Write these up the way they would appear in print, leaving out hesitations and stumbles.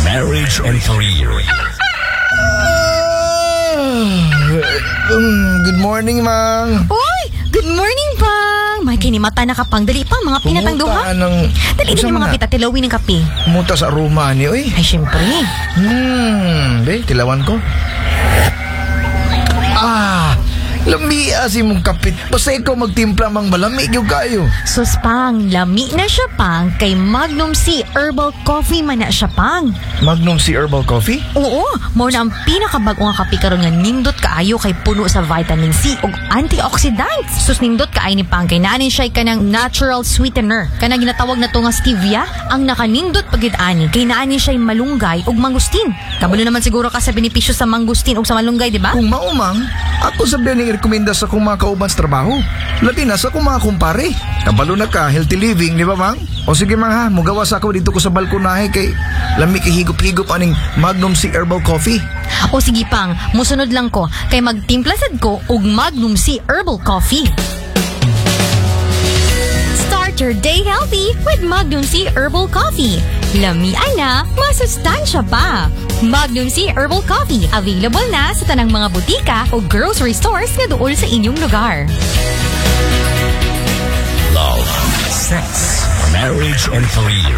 marriage and career. Good morning, Mang. Oy! Good morning, Pang! May kinimata na kapang. Dali pang mga pinatang duha. Dali din yung mga pitatilawin ng kape. Pumunta sa aroma ni, oy. Ay, syempre. Tilawan ko. Lamia si mong kapit. Basta ikaw magtimpla mang malamig yung kayo. Sus, Pang, lami na siya, Pang. Kay Magnum C Herbal Coffee man na siya, Pang. Magnum C Herbal Coffee? Oo, mo na ang pinakabag-o nga kape karon nga nindot kaayo kay puno sa vitamin C ug antioxidants. Sus, nindot kaay ni Pang kay naanin siya kanang natural sweetener. Kanang ginatawag na to nga stevia, ang nakanindot pagid ani kay naanin siya malunggay ug mangustin. Kabalo naman siguro ka sa benepisyo sa mangustin ug sa malunggay, di ba? Kung maumang, ako sabihin ni rekomenda sa kung mga kauban sa trabaho. Labi na sa kung mga kumpare. Kabalo na ka, healthy living, di ba, Mang? O sige, Mang, ha, mugawas ako dito ko sa balkonahe kay lami kay higop-higop aning Magnum C Herbal Coffee. O sige, Pang, musunod lang ko kay magtimpla sad ko og Magnum C Herbal Coffee. Start your day healthy with Magnum C Herbal Coffee. Lamian na, masustansya pa. Magnum C Herbal Coffee, available na sa tanang mga butika o grocery stores na dool sa inyong lugar. Love, sex, marriage and career.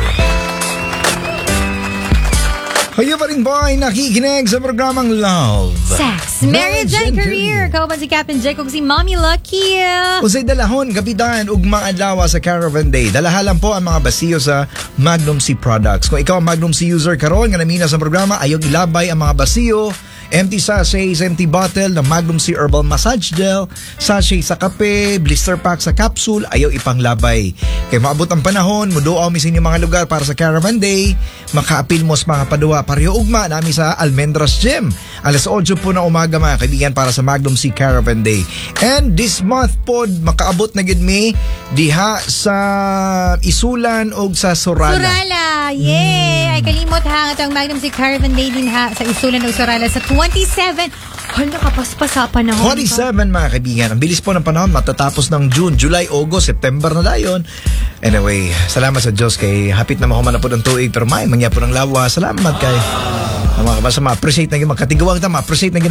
Kayo pa rin boy, nakikinig sa programang Love, Sex, Marriage and Career. Kauban si Captain Jake ug si Mommy Lucky. Usay dalahon, kapitan, ug mga adlaw sa Caravan Day. Dalahalan po ang mga basiyo sa Magnum C products. Kung ikaw ang Magnum C user karon nga namina sa programa, ayaw ilabay ang mga basiyo, empty sachets, empty bottle ng Magnum C Herbal Massage Gel, sachet sa kape, blister pack sa capsule, ayaw ipanglabay. Kaya maabot ang panahon, muduaw misin yung mga lugar para sa Caravan Day, makaapil mo sa mga padua. Pareho ugma nami sa Almendras Gym. Alas 8 po na umaga mga kaibigan para sa Magnum C Caravan Day. And this month pod, makaabot na gid mi diha sa Isulan o sa Sorala. Sorala, yay! Ay kalimot ha, itong Magnum C Caravan Day din ha sa Isulan o Sorala sa 27. Hala, kapaspasa pa na. 27 mga kaibigan. Ang bilis po ng panahon, matatapos ng June, July, August, September na dayon. Anyway, salamat sa Diyos kay hapit na mahuman na po ng tuig pero may mangya po ng lawa. Salamat kay mga kabasa, ma-appreciate na magkatigawag na ma-appreciate na